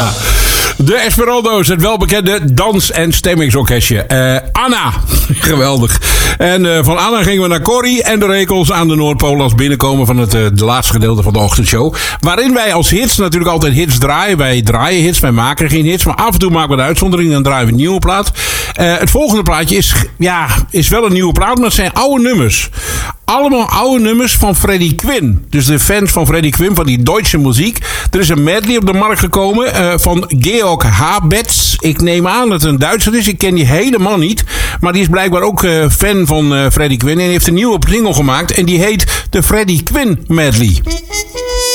De Esperando's, het welbekende dans- en stemmingsorkestje. Anna, geweldig. En van Anna gingen we naar Corrie en de Rekels aan de Noordpool als binnenkomen van het laatste gedeelte van de ochtendshow. Waarin wij als hits natuurlijk altijd hits draaien. Wij draaien hits, wij maken geen hits. Maar af en toe maken we de uitzondering en dan draaien we een nieuwe plaat. Het volgende plaatje is wel een nieuwe plaat, maar het zijn oude nummers. Allemaal oude nummers van Freddie Quinn. Dus de fans van Freddie Quinn, van die Duitse muziek. Er is een medley op de markt gekomen van Georg Habetz. Ik neem aan dat het een Duitser is. Ik ken die helemaal niet. Maar die is blijkbaar ook fan van Freddie Quinn. En heeft een nieuwe single gemaakt. En die heet de Freddie Quinn Medley.